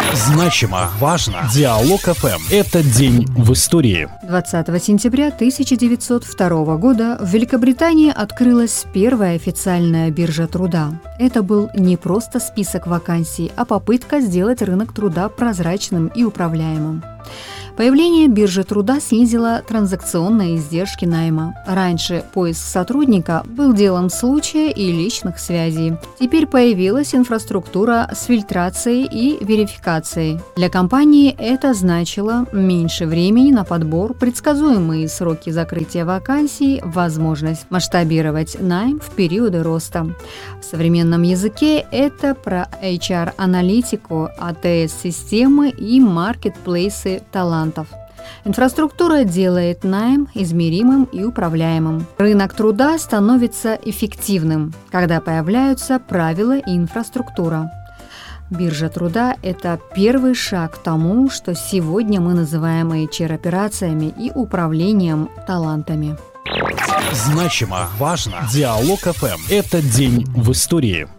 Значимо, важно. Диалог ФМ. Это день в истории. 20 сентября 1902 года в Великобритании открылась первая официальная биржа труда. Это был не просто список вакансий, а попытка сделать рынок труда прозрачным и управляемым. Появление биржи труда снизило транзакционные издержки найма. Раньше поиск сотрудника был делом случая и личных связей. Теперь появилась инфраструктура с фильтрацией и верификацией. Для компании это значило меньше времени на подбор, предсказуемые сроки закрытия вакансий, возможность масштабировать найм в периоды роста. В современном языке это про HR-аналитику, АТС-системы и маркетплейсы талантов. Инфраструктура делает найм измеримым и управляемым. Рынок труда становится эффективным, когда появляются правила и инфраструктура. Биржа труда – это первый шаг к тому, что сегодня мы называем HR-операциями и управлением талантами. Значимо, важно. Диалог ФМ. Это день в истории.